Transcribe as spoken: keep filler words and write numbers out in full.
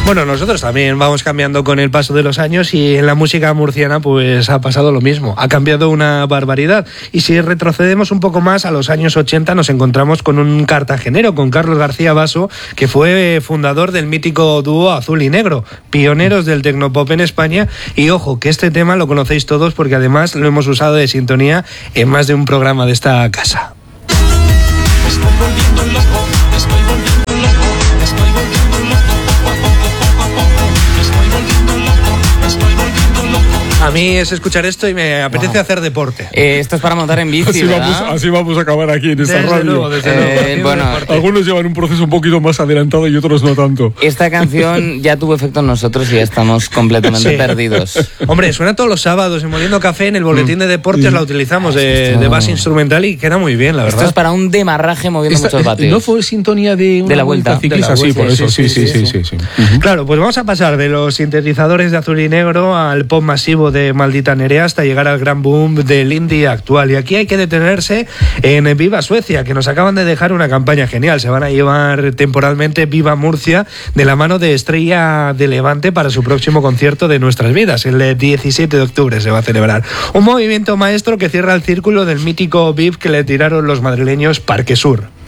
Bueno, nosotros también vamos cambiando con el paso de los años y en la música murciana pues ha pasado lo mismo, ha cambiado una barbaridad. Y si retrocedemos un poco más a los años ochenta nos encontramos con un cartagenero, con Carlos García Basso, que fue fundador del mítico dúo Azul y Negro, pioneros del tecnopop en España. Y ojo, que este tema lo conocéis todos porque además lo hemos usado de sintonía en más de un programa de esta casa. Estoy volviendo loco, estoy volviendo loco, estoy volviendo loco, poco a poco, poco a poco, estoy volviendo loco, estoy volviendo loco. A mí es escuchar esto y me apetece wow. hacer deporte. Eh, esto es para montar en bici, así ¿verdad? Vamos, así vamos a acabar aquí en esta desde radio. Luego, desde eh, luego. Bueno, algunos llevan un proceso un poquito más adelantado y otros no tanto. Esta canción ya tuvo efecto en nosotros y ya estamos completamente sí. perdidos. Hombre, suena todos los sábados en Moliendo Café, en el boletín de deportes, mm. la utilizamos de, de base instrumental y queda muy bien, la verdad. Esto es para un demarraje moviendo Esta, muchos vatios. ¿No fue sintonía de, una de la vuelta? ciclista? De la Sí, por eso, sí, sí, sí. sí, sí, sí. Uh-huh. Claro, pues vamos a pasar de los sintetizadores de Azul y Negro al pop masivo de Maldita Nerea hasta llegar al gran boom del indie actual. Y aquí hay que detenerse en Viva Suecia, que nos acaban de dejar una campaña genial. Se van a llevar temporalmente Viva Murcia de la mano de Estrella de Levante para su próximo concierto de Nuestras Vidas. El diecisiete de octubre se va a celebrar. Un movimiento maestro que cierra el círculo del mítico V I P que le tiraron los madrileños Parque Sur.